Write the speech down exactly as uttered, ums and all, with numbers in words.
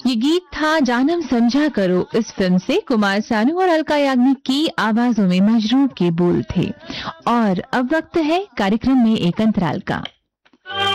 ये गीत था जानम समझा करो इस फिल्म से। कुमार सानू और अलका याग्निक की आवाजों में मजरूह के बोल थे। और अब वक्त है कार्यक्रम में एक अंतराल का।